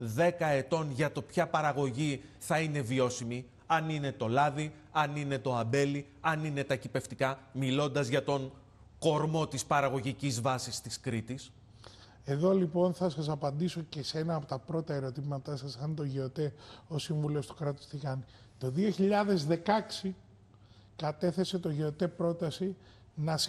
10 ετών για το ποια παραγωγή θα είναι βιώσιμη, αν είναι το λάδι, αν είναι το αμπέλι, αν είναι τα κυπευτικά, μιλώντας για τον κορμό της παραγωγικής βάσης της Κρήτης? Εδώ λοιπόν θα σας απαντήσω και σε ένα από τα πρώτα ερωτήματά σας, αν το ΓΕΟΤΕ ο Σύμβουλος του Κράτους τι κάνει. Το 2016 κατέθεσε το ΓΕΟΤΕ πρόταση να